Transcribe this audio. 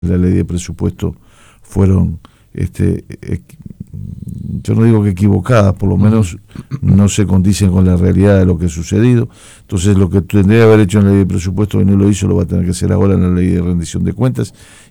la ley de presupuesto fueron, yo no digo que equivocadas, por lo menos no se condicen con la realidad de lo que ha sucedido. Entonces lo que tendría que haber hecho en la ley de presupuesto que no lo hizo, lo va a tener que hacer ahora en la ley de rendición de cuentas,